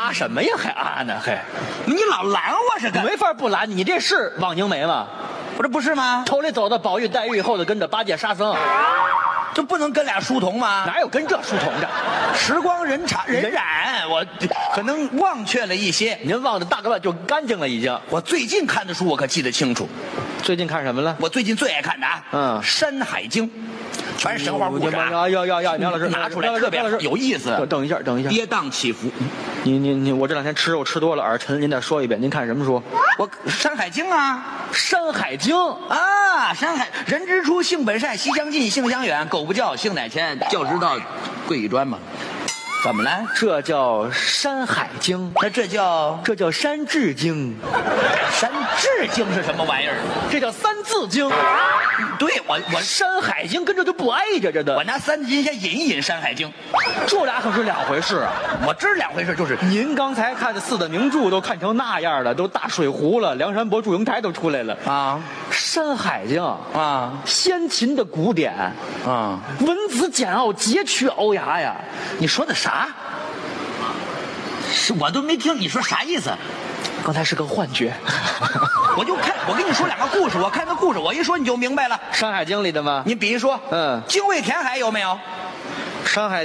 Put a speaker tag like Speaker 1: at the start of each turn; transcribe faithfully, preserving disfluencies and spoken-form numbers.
Speaker 1: 啊什么呀？还啊呢？还
Speaker 2: 你老拦我是干？
Speaker 1: 没法不拦你，这是汪精美吗？
Speaker 2: 我这不是吗？
Speaker 1: 头里走的宝玉、黛玉，后头跟着八戒、沙僧，
Speaker 2: 这不能跟俩书童吗？
Speaker 1: 哪有跟这书童的？
Speaker 2: 时光荏苒荏苒，我可能忘却了一些。
Speaker 1: 您忘得大个半就干净了，已经。
Speaker 2: 我最近看的书我可记得清楚。
Speaker 1: 最近看什么了？
Speaker 2: 我最近最爱看的啊，
Speaker 1: 嗯，《
Speaker 2: 山海经》，全是神话故事啊。
Speaker 1: 呀呀呀呀！梁老师
Speaker 2: 拿出来特别有意思。
Speaker 1: 等一下，等一下，
Speaker 2: 跌宕起伏。
Speaker 1: 你你你，我这两天吃肉吃多了，耳沉，您再说一遍，您看什么书？
Speaker 2: 我《山海经》啊，
Speaker 1: 《山海经》
Speaker 2: 啊，《山海》人之初，性本善，习相近，性相远，苟不教，性乃迁，教之道，贵以专嘛。怎么了？
Speaker 1: 这叫《山海经》，
Speaker 2: 那这叫
Speaker 1: 这叫《山治经》。
Speaker 2: 《山治经》是什么玩意儿？
Speaker 1: 这叫《三字经》。
Speaker 2: 对，我我《
Speaker 1: 山海经》跟这就不挨着着的。
Speaker 2: 我拿《三字经》先引一引《山海经》，
Speaker 1: 这俩可是两回事啊！
Speaker 2: 我知两回事，就是
Speaker 1: 您刚才看的四大名著都看成那样了，都大水壶了，梁山伯、祝英台都出来了
Speaker 2: 啊，
Speaker 1: 《山海经》
Speaker 2: 啊，
Speaker 1: 先秦的古典
Speaker 2: 啊，
Speaker 1: 文字简奥，佶屈聱牙呀！
Speaker 2: 你说的啥？是我都没听你说啥意思。
Speaker 1: 刚才是个幻觉。
Speaker 2: 我就看，我跟你说两个故事，我看个故事，我一说你就明白了。
Speaker 1: 《山海经》里的吗？
Speaker 2: 你比如说，
Speaker 1: 嗯，
Speaker 2: 精卫填海有没有？
Speaker 1: 山海。